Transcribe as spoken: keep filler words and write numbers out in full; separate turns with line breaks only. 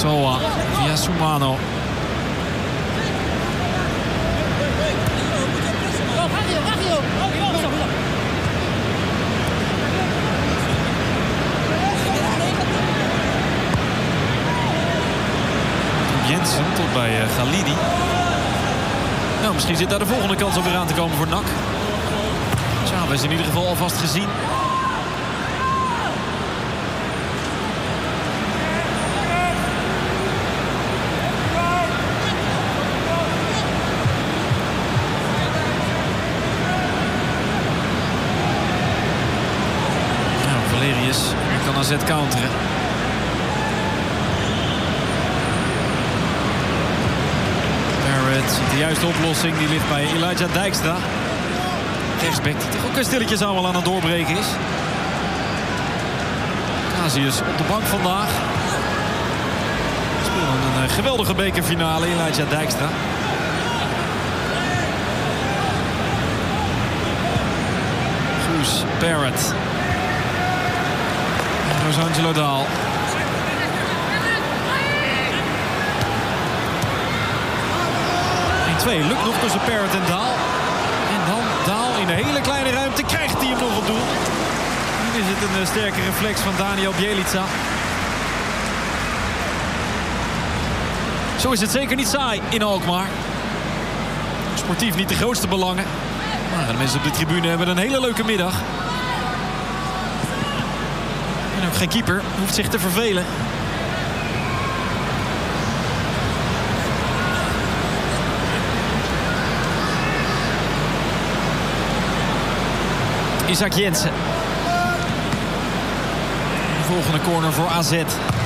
Soa via Sumano. Jensen tot bij uh, Khalidi. Nou, misschien zit daar de volgende kans om weer aan te komen voor N A C. Chavez in ieder geval alvast gezien. Nou, Valerius kan A Z counteren. Ziet de juiste oplossing, die ligt bij Elijah Dijkstra. Rechtsback die toch ook een stilletjes aan wel aan het doorbreken is. Casius op de bank vandaag. Speelde een geweldige bekerfinale, Elijah Dijkstra. Goes, Barrett. En Rosangelo Daal. twee lukt nog tussen Parrott en Daal. En dan Daal in een hele kleine ruimte. Krijgt hij hem nog op doel. Nu is het een uh, sterke reflex van Daniel Bjelica. Zo is het zeker niet saai in Alkmaar. Sportief niet de grootste belangen. Maar de mensen op de tribune hebben een hele leuke middag. En ook geen keeper hoeft zich te vervelen. Isaac Jensen. De volgende corner voor A Z.